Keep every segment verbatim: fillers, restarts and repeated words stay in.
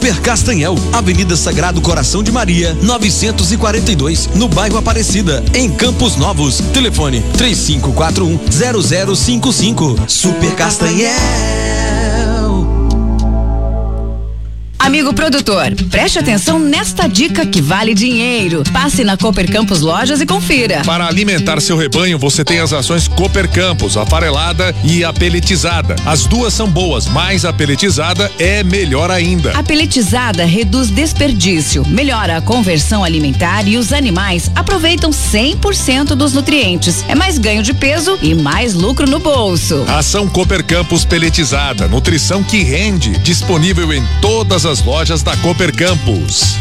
Super Castanhel, Avenida Sagrado Coração de Maria, novecentos e quarenta e dois, no bairro Aparecida, em Campos Novos. Telefone três cinco quatro um zero zero cinco cinco. Super Castanhel. Amigo produtor, preste atenção nesta dica que vale dinheiro. Passe na Cooper Campos Lojas e confira. Para alimentar seu rebanho, você tem as rações Cooper Campos, a farelada e a peletizada. As duas são boas, mas a peletizada é melhor ainda. A peletizada reduz desperdício, melhora a conversão alimentar e os animais aproveitam cem por cento dos nutrientes. É mais ganho de peso e mais lucro no bolso. Ração Cooper Campos peletizada, nutrição que rende, disponível em todas as lojas da Cooper Campos.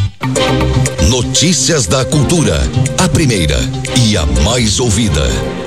Notícias da cultura, a primeira e a mais ouvida.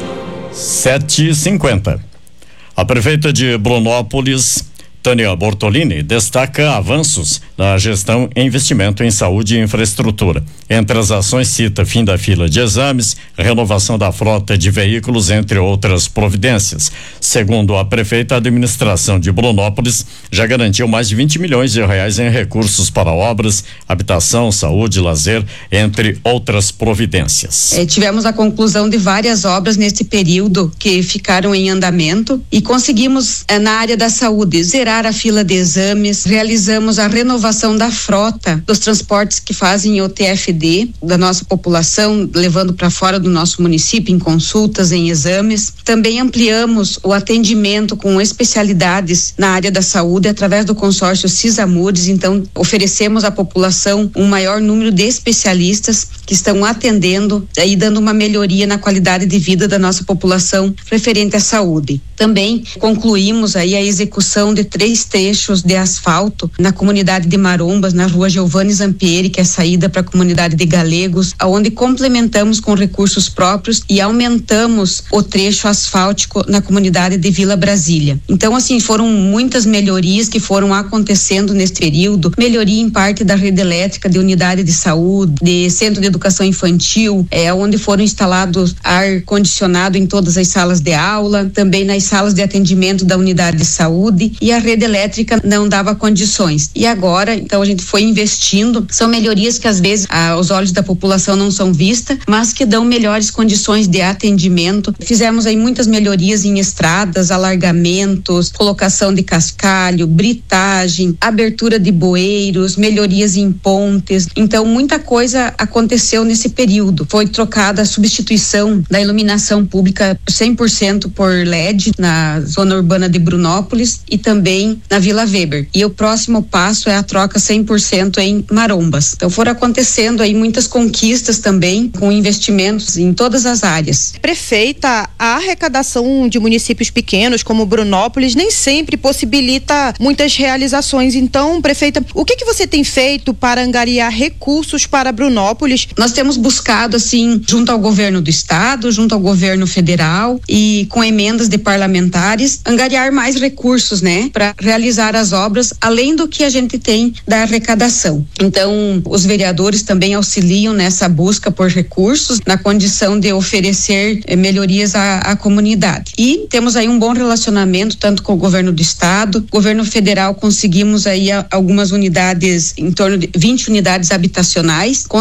sete e cinquenta. A prefeita de Brunópolis, Tânia Bortolini, destaca avanços na gestão e investimento em saúde e infraestrutura. Entre as ações cita fim da fila de exames, renovação da frota de veículos, entre outras providências. Segundo a prefeita, a administração de Brunópolis já garantiu mais de vinte milhões de reais em recursos para obras, habitação, saúde, lazer, entre outras providências. É, tivemos a conclusão de várias obras nesse período que ficaram em andamento e conseguimos, é, na área da saúde, zerar a fila de exames, realizamos a renovação da frota dos transportes que fazem o T F D da nossa população, levando para fora do nosso município em consultas, em exames. Também ampliamos o atendimento com especialidades na área da saúde através do consórcio Cisamudes, então oferecemos à população um maior número de especialistas que estão atendendo e dando uma melhoria na qualidade de vida da nossa população referente à saúde. Também concluímos aí a execução de três trechos de asfalto na comunidade de Marombas, na rua Giovanni Zampieri, que é a saída para a comunidade de Galegos, aonde complementamos com recursos próprios e aumentamos o trecho asfáltico na comunidade de Vila Brasília. Então, assim, foram muitas melhorias que foram acontecendo nesse período, melhoria em parte da rede elétrica, de unidade de saúde, de centro de educação infantil, é, onde foram instalados ar condicionado em todas as salas de aula, também nas salas de atendimento da unidade de saúde, e a rede elétrica não dava condições. E agora, então, a gente foi investindo, são melhorias que às vezes aos olhos da população não são vistas, mas que dão melhores condições de atendimento. Fizemos aí muitas melhorias em estradas, alargamentos, colocação de cascalho, britagem, abertura de bueiros, melhorias em pontes. Então, muita coisa aconteceu nesse período. Foi trocada a substituição da iluminação pública cem por cento por L E D na zona urbana de Brunópolis e também na Vila Weber. E o próximo passo é a troca cem por cento em Marombas. Então foram acontecendo aí muitas conquistas também, com investimentos em todas as áreas. Prefeita, a arrecadação de municípios pequenos como Brunópolis nem sempre possibilita muitas realizações. Então, prefeita, o que que você tem feito para angariar recursos para Brunópolis? Nós temos buscado, assim, junto ao governo do estado, junto ao governo federal e com emendas de parlamentares, angariar mais recursos, né, para realizar as obras, além do que a gente tem da arrecadação. Então, os vereadores também auxiliam nessa busca por recursos, na condição de oferecer eh, melhorias à, à comunidade. E temos aí um bom relacionamento, tanto com o governo do estado, governo federal, conseguimos aí a, algumas unidades, em torno de vinte unidades habitacionais,